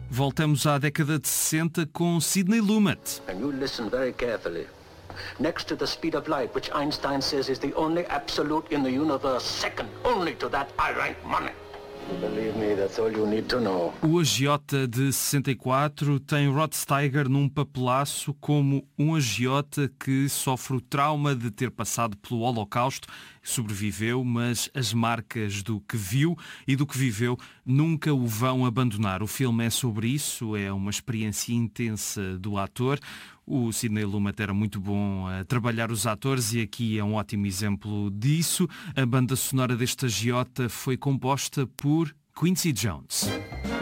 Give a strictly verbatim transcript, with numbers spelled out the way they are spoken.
Voltamos à década de sessenta com Sidney Lumet. And you listen very carefully. Next to the speed of light, which Einstein says is the only absolute in the universe, second only to that, I rank money. Believe me, that's all you need to know. O agiota de sessenta e quatro tem Rod Steiger num papelaço como um agiota que sofre o trauma de ter passado pelo Holocausto, sobreviveu, mas as marcas do que viu e do que viveu nunca o vão abandonar. O filme é sobre isso, é uma experiência intensa do ator. O Sidney Lumet era muito bom a trabalhar os atores e aqui é um ótimo exemplo disso. A banda sonora deste agiota foi composta por Quincy Jones.